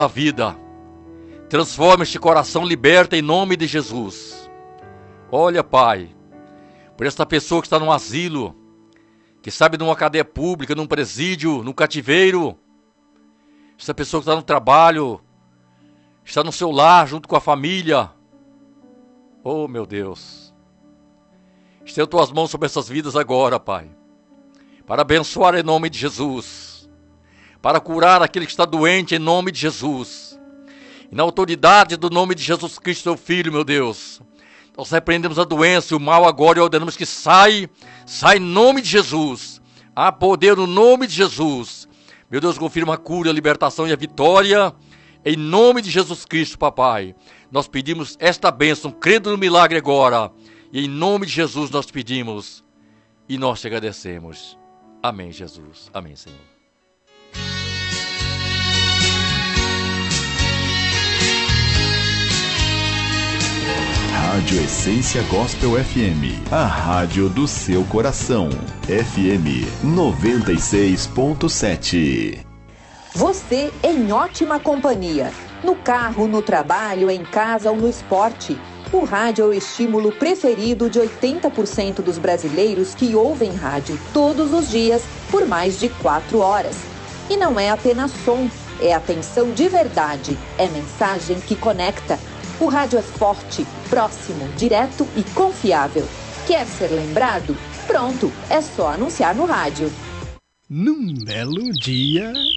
a vida. Transforma este coração, liberta em nome de Jesus. Olha, Pai, por esta pessoa que está num asilo, que sabe numa cadeia pública, num presídio, num cativeiro. Essa pessoa que está no trabalho, está no seu lar, junto com a família. Oh, meu Deus. Estenda tuas mãos sobre essas vidas agora, Pai. Para abençoar em nome de Jesus. Para curar aquele que está doente em nome de Jesus. E na autoridade do nome de Jesus Cristo, teu Filho, meu Deus, nós repreendemos a doença e o mal agora e ordenamos que sai em nome de Jesus. Há poder no nome de Jesus. Meu Deus, confirma a cura, a libertação e a vitória. Em nome de Jesus Cristo, papai. Nós pedimos esta bênção, crendo no milagre agora. E em nome de Jesus nós pedimos. E nós te agradecemos. Amém, Jesus. Amém, Senhor. Rádio Essência Gospel FM, a rádio do seu coração. FM 96.7. Você em ótima companhia. No carro, no trabalho, em casa ou no esporte. O rádio é o estímulo preferido de 80% dos brasileiros que ouvem rádio todos os dias por mais de 4 horas. E não é apenas som, é atenção de verdade, é mensagem que conecta. O rádio é forte, próximo, direto e confiável. Quer ser lembrado? Pronto, é só anunciar no rádio. Num belo dia...